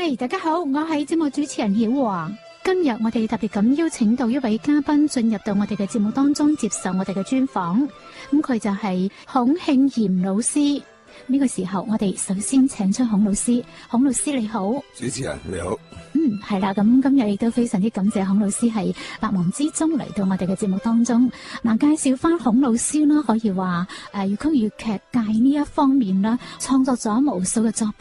嗨，大家好，我係節目主持人曉華。今日我哋特別咁邀請到一位嘉賓進入到我哋嘅節目當中，接受我哋嘅專訪。咁佢就係孔慶賢老師。呢個時候，我哋首先請出孔老師。孔老師你好， 主持人你好。 係啦，咁今日亦都非常之感謝孔老師喺百忙之中嚟到我哋嘅節目當中。嗱，介紹翻孔老師啦，可以話粵曲粵劇界呢一方面啦，創作咗無數嘅作